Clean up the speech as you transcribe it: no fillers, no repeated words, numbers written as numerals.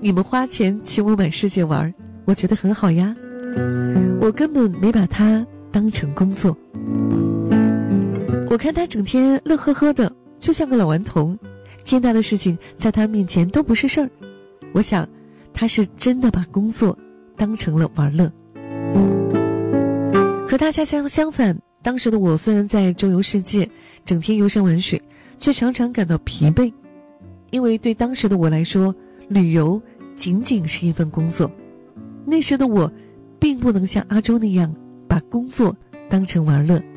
你们花钱请我满世界玩，我觉得很好呀。我根本没把他当成工作。我看他整天乐呵呵的，就像个老顽童，天大的事情在他面前都不是事儿。我想他是真的把工作当成了玩乐。可他恰恰相反，当时的我虽然在周游世界，整天游山玩水，却常常感到疲惫。因为对当时的我来说，旅游仅仅是一份工作。那时的我并不能像阿周那样把工作当成玩乐。